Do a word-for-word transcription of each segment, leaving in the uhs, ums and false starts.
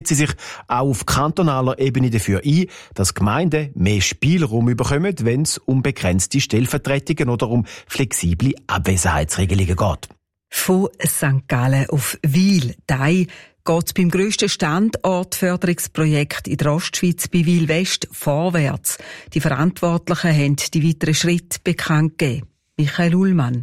sie sich auch auf kantonaler Ebene dafür ein, dass Gemeinden mehr Spielraum bekommen, wenn es um begrenzte Stellvertretungen oder um flexible Abwesenheitsregelungen geht. Von Sankt Gallen auf Wil, Dai, geht es beim grössten Standortförderungsprojekt in der Ostschweiz bei Wil West vorwärts. Die Verantwortlichen haben die weiteren Schritte bekannt gegeben. Michael Ullmann.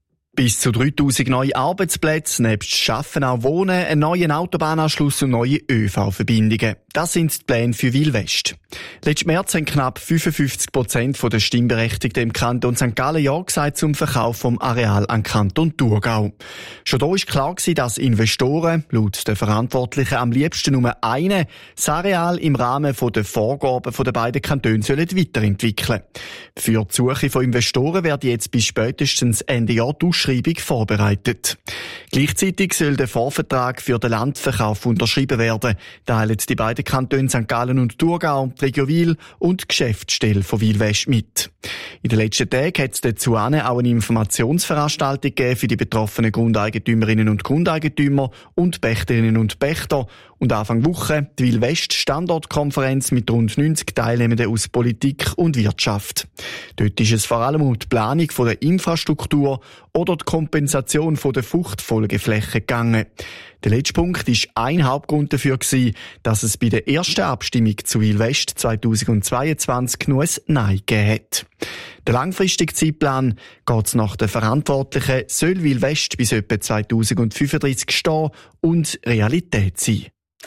Bis zu dreitausend neue Arbeitsplätze, nebst Schaffen auch Wohnen, einen neuen Autobahnanschluss und neue ÖV-Verbindungen. Das sind die Pläne für Wil West. Letzten März haben knapp fünfundfünfzig Prozent der Stimmberechtigten im Kanton Sankt Gallen ja gesagt zum Verkauf vom Areal an Kanton Thurgau. Schon da war klar gewesen, dass Investoren, laut den Verantwortlichen am liebsten nur einen, das Areal im Rahmen der Vorgaben der beiden Kantone sollen weiterentwickeln. Für die Suche von Investoren wird jetzt bis spätestens Ende Jahr die Ausschreibung vorbereitet. Gleichzeitig soll der Vorvertrag für den Landverkauf unterschrieben werden, teilen die beiden Kantone Sankt Gallen und Thurgau, die Region Wil und die Geschäftsstelle von Wil West mit. In den letzten Tagen hat es dazu auch eine Informationsveranstaltung gegeben für die betroffenen Grundeigentümerinnen und Grundeigentümer und Pächterinnen und Pächter und Anfang Woche die Wil West Standortkonferenz mit rund neunzig Teilnehmenden aus Politik und Wirtschaft. Dort ist es vor allem um die Planung der Infrastruktur oder die Kompensation der Fruchtfolgeflächen gegangen. Der letzte Punkt war ein Hauptgrund dafür, dass es bei der ersten Abstimmung zu Wil West zweitausendzweiundzwanzig nur ein Nein gegeben hat. Der langfristige Zeitplan geht nach den Verantwortlichen, soll Wil West bis etwa zweitausendfünfunddreißig stehen und Realität sein.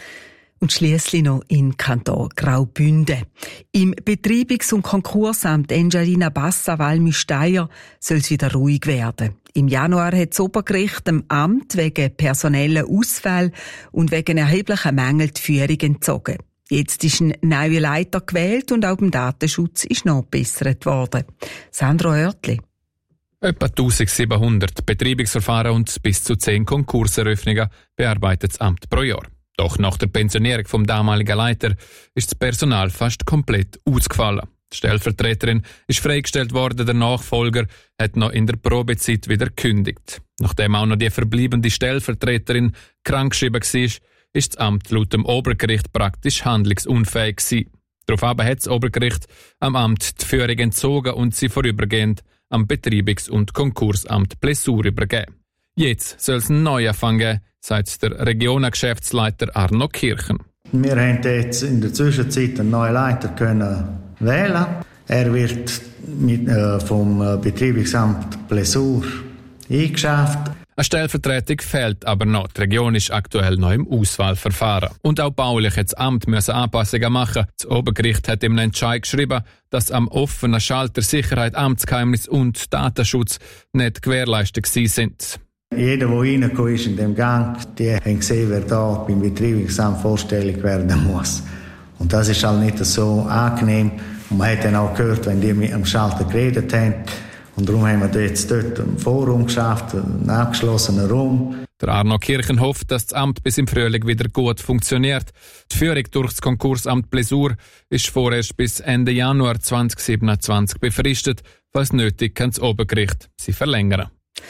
Und schliesslich noch in Kanton Graubünden. Im Betreibungs- und Konkursamt Engiadina Bassa Valmy-Steyr soll es wieder ruhig werden. Im Januar hat das Obergericht dem Amt wegen personellen Ausfall und wegen erheblicher Mängel die Führung entzogen. Jetzt ist ein neuer Leiter gewählt und auch beim Datenschutz ist nachgebessert worden. Sandro Oertli. Etwa eintausendsiebenhundert Betreibungsverfahren und bis zu zehn Konkurseröffnungen bearbeitet das Amt pro Jahr. Doch nach der Pensionierung vom damaligen Leiter ist das Personal fast komplett ausgefallen. Die Stellvertreterin ist freigestellt worden, der Nachfolger hat noch in der Probezeit wieder gekündigt. Nachdem auch noch die verbliebene Stellvertreterin krankgeschrieben war, ist das Amt laut dem Obergericht praktisch handlungsunfähig gewesen. Daraufhin hat das Obergericht am Amt die Führung entzogen und sie vorübergehend am Betreibungs- und Konkursamt Plessur übergeben. Jetzt soll es einen Neuanfang geben, sagt der Regionengeschäftsleiter Arno Kirchen. Wir haben jetzt in der Zwischenzeit einen neuen Leiter können wählen. Er wird mit, äh, vom Betreibungsamt Plessur eingeschäft. Eine Stellvertretung fehlt aber noch. Die Region ist aktuell noch im Auswahlverfahren. Und auch baulich hat das Amt müssen Anpassungen machen. Das Obergericht hat im Entscheid geschrieben, dass am offenen Schalter Sicherheit, Amtsgeheimnis und Datenschutz nicht gewährleistet sind. Jeder, der reingekommen ist in dem Gang, die haben gesehen, wer da beim Betreibungsamt vorstellig werden muss. Und das ist halt nicht so angenehm. Und man hat dann auch gehört, wenn die mit dem Schalter geredet haben. Und darum haben wir jetzt dort ein Forum geschafft, einen abgeschlossenen Raum. Der Arno Kirchen hofft, dass das Amt bis im Frühling wieder gut funktioniert. Die Führung durch das Konkursamt Plessur ist vorerst bis Ende Januar zweitausendsiebenundzwanzig befristet. Falls nötig, kann das Obergericht sie verlängern.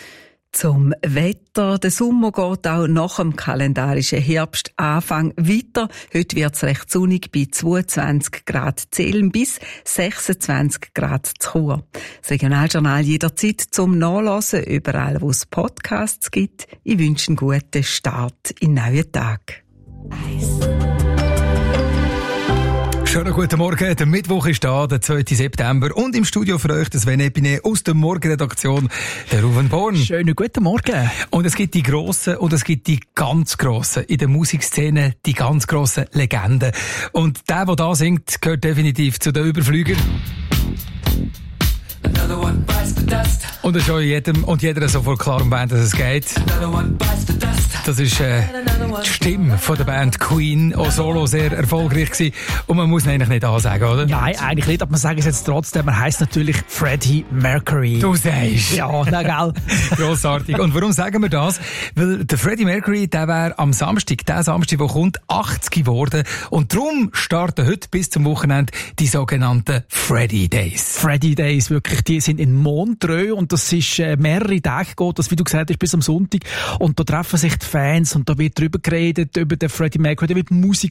Zum Wetter. Der Sommer geht auch nach dem kalendarischen Herbstanfang weiter. Heute wird es recht sonnig bei zweiundzwanzig Grad Zellen bis sechsundzwanzig Grad zu Chur. Das Regionaljournal jederzeit zum Nachlesen, überall wo es Podcasts gibt. Ich wünsche einen guten Start in den neuen Tag. Schönen guten Morgen, der Mittwoch ist da, der zweiten September und im Studio für euch das Sven Epine aus der Morgenredaktion, der Ruven Born. Schönen guten Morgen. Und es gibt die grossen und es gibt die ganz grossen, in der Musikszene die ganz grossen Legenden. Und der, der da singt, gehört definitiv zu den Überflügern. Und es ist auch jedem und jeder sofort klar, um wen es geht. Das ist äh, die Stimme von der Band Queen, auch solo sehr erfolgreich gewesen. Und man muss ihn eigentlich nicht ansagen, oder? Nein, eigentlich nicht, aber man sagt es jetzt trotzdem. Er heisst natürlich Freddie Mercury. Du sagst. Ja, na gell. Grossartig. Und warum sagen wir das? Weil der Freddie Mercury, der wäre am Samstag, der Samstag, der kommt, achtzig geworden. Und darum starten heute bis zum Wochenende die sogenannten Freddie Days. Freddie Days, wirklich, die sind in Montreux und das ist äh, mehrere Tage geht, das, wie du gesagt hast, bis am Sonntag. Und da treffen sich die Fans und da wird drüber geredet, über den Freddie Mercury, da wird Musik